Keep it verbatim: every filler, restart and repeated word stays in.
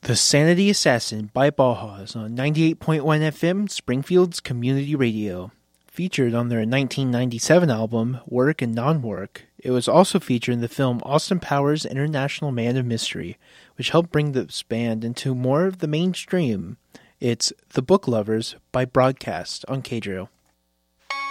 The Sanity Assassin by Bauhaus on ninety-eight point one F M, Springfield's Community Radio. Featured on their nineteen ninety-seven album, Work and Non-Work, it was also featured in the film Austin Powers International Man of Mystery, which helped bring this band into more of the mainstream. It's The Book Lovers by Broadcast on K-Drill.